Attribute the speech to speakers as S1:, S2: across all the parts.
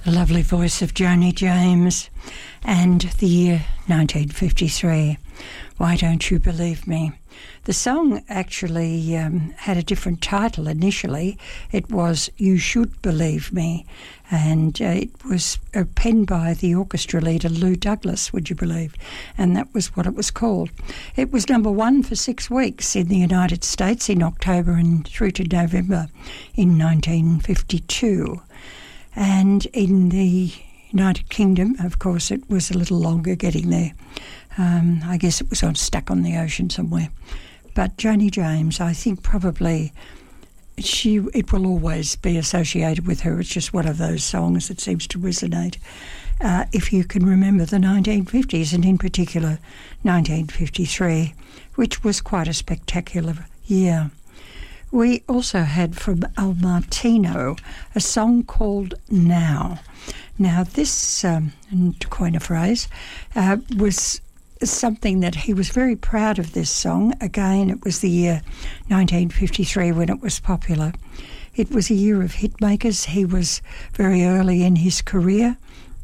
S1: The lovely voice of Joni James, and the year 1953. Why Don't You Believe Me? The song actually had a different title initially. It was You Should Believe Me, and it was penned by the orchestra leader Lou Douglas, would you believe? And that was what it was called. It was number one for 6 weeks in the United States in October and through to November in 1952. And in the United Kingdom, of course, it was a little longer getting there. I guess it was stuck on the ocean somewhere. But Joni James, I think probably it will always be associated with her. It's just one of those songs that seems to resonate. If you can remember the 1950s, and in particular 1953, which was quite a spectacular year. We also had from Al Martino a song called Now. Now this, and to coin a phrase, was something that he was very proud of this song. Again, it was the year 1953 when it was popular. It was a year of hit makers. He was very early in his career,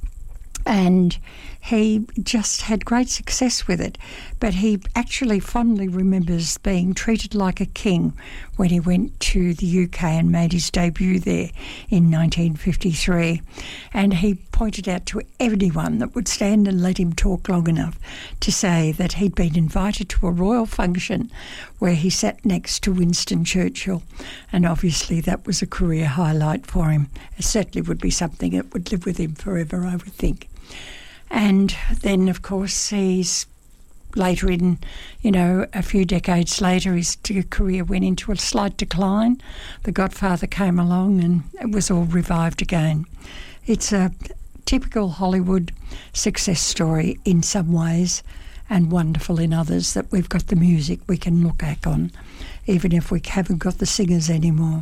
S1: and he just had great success with it. But he actually fondly remembers being treated like a king when he went to the UK and made his debut there in 1953. And he pointed out to anyone that would stand and let him talk long enough to say that he'd been invited to a royal function where he sat next to Winston Churchill. And obviously that was a career highlight for him. It certainly would be something that would live with him forever, I would think. And then, of course, he's later in, a few decades later, his career went into a slight decline. The Godfather came along and it was all revived again. It's a typical Hollywood success story in some ways and wonderful in others, that we've got the music we can look back on, even if we haven't got the singers anymore.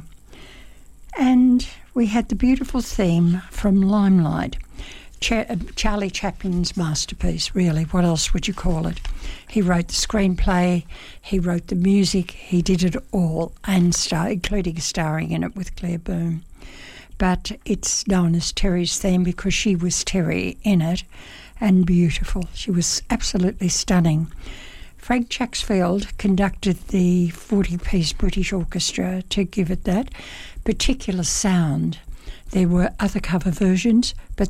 S1: And we had the beautiful theme from Limelight. Charlie Chaplin's masterpiece, really. What else would you call it? He wrote the screenplay, he wrote the music, he did it all, and including starring in it with Claire Boone. But it's known as Terry's theme because she was Terry in it, and beautiful. She was absolutely stunning. Frank Chacksfield conducted the 40-piece British orchestra to give it that particular sound. There were other cover versions, but